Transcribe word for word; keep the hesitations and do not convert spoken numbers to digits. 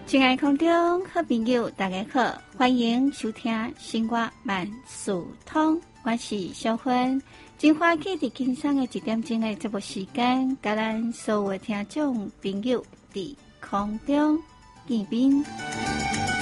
亲爱空中好朋友，大家好，欢迎收听《生活万事通》，我是小芬。真欢喜伫今生的一点钟的节目时间，甲咱所有的听众朋友伫空中见面。